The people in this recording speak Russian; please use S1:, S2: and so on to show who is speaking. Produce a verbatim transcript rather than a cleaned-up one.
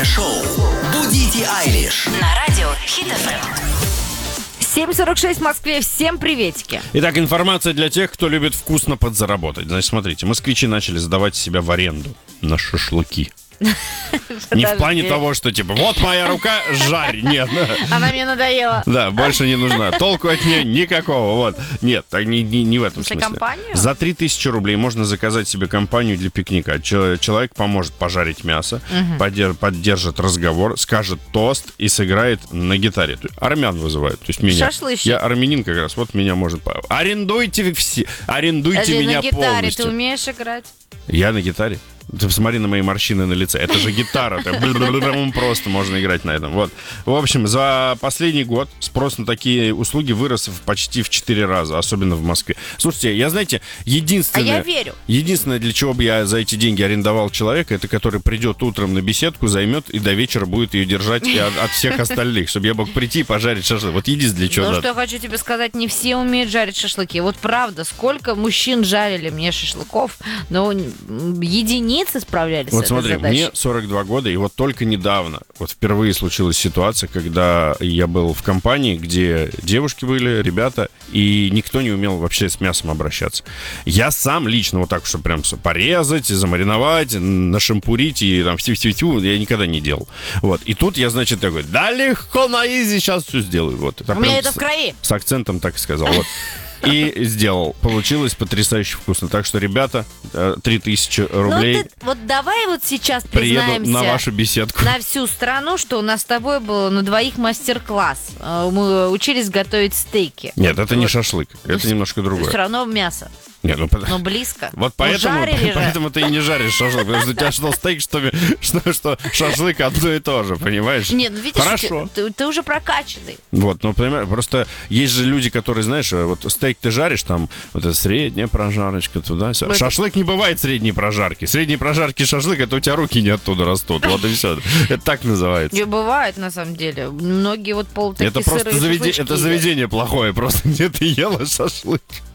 S1: Утреннее шоу «Будите Айлиш»
S2: на радио Хит эф эм.
S3: семь сорок шесть в Москве. Всем приветики.
S4: Итак, информация для тех, кто любит вкусно подзаработать. Значит, смотрите, москвичи начали сдавать себя в аренду на шашлыки. Не в плане того, что типа, вот моя рука, жарь. Нет.
S3: Она мне надоела.
S4: Да, больше не нужна. Толку от нее никакого. Вот. Нет, так не, не, не в этом смысле.
S3: Компанию?
S4: За три тысячи рублей можно заказать себе компанию для пикника. Человек поможет пожарить мясо, угу. поддерж- поддержит разговор, скажет тост и сыграет на гитаре. Армян вызывают. То есть меня.
S3: Шашлычник.
S4: Я армянин как раз. Вот меня может... Арендуйте все. Арендуйте
S3: Подожди,
S4: меня
S3: на гитаре
S4: полностью.
S3: ты умеешь играть?
S4: Я на гитаре? Ты посмотри на мои морщины на лице. Это же гитара. Просто можно играть на этом. Вот. В общем, за последний год спрос на такие услуги вырос почти в четыре раза, особенно в Москве. Слушайте, я, знаете, единственное...
S3: А я верю.
S4: Единственное, для чего бы я за эти деньги арендовал человека, это который придет утром на беседку, займет и до вечера будет ее держать от, от всех остальных, чтобы я мог прийти и пожарить шашлык. Вот единственное, для чего
S3: Ну,
S4: надо.
S3: что я хочу тебе сказать, не все умеют жарить шашлыки. Вот правда, сколько мужчин жарили мне шашлыков, но единицы справлялись
S4: Вот
S3: с
S4: смотри,
S3: этой задачей.
S4: мне сорок два года, и вот только недавно, вот впервые случилась ситуация, когда я был в компании, где девушки были, ребята, и никто не умел вообще с мясом обращаться. Я сам лично вот так, чтобы прям порезать, замариновать, нашампурить и там фтю-фтю-фтю, я никогда не делал. Вот. И тут я, значит, такой, да легко, на изи, сейчас все сделаю. Вот.
S3: У меня это в крови.
S4: С акцентом так и сказал. Вот. И сделал. Получилось потрясающе вкусно. Так что, ребята, три тысячи рублей.
S3: Ну, ты, вот давай вот сейчас
S4: приеду
S3: признаемся
S4: на вашу беседку.
S3: на всю страну, что у нас с тобой был на двоих мастер-класс. Мы учились готовить стейки.
S4: Нет,
S3: вот,
S4: это
S3: вот.
S4: не шашлык. Это немножко другое.
S3: Все равно мясо.
S4: Нет, ну,
S3: Но близко.
S4: Вот
S3: Ну,
S4: поэтому,
S3: жарили же.
S4: поэтому ты и не жаришь шашлык. Потому что у тебя что стейк, что, что, что шашлык одно и то же, понимаешь?
S3: Нет, ну видишь,
S4: Хорошо.
S3: Ты, ты уже прокачанный.
S4: Вот, ну, понимаешь, просто есть же люди, которые, знаешь, вот стейк ты жаришь, там, вот это средняя прожарочка, туда, сюда.
S3: Это...
S4: Шашлык не бывает средней прожарки. Средней прожарки шашлык, это у тебя руки не оттуда растут. Вот и все. Это так называется.
S3: Не бывает, на самом деле. Многие вот пол такие
S4: Это просто заведение, это заведение плохое, просто где ты ела шашлык.